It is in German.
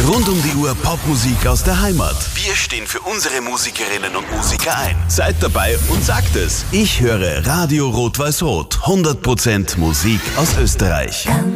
Rund um die Uhr Popmusik aus der Heimat. Wir stehen für unsere Musikerinnen und Musiker ein. Seid dabei und sagt es. Ich höre Radio Rot-Weiß-Rot. 100% Musik aus Österreich.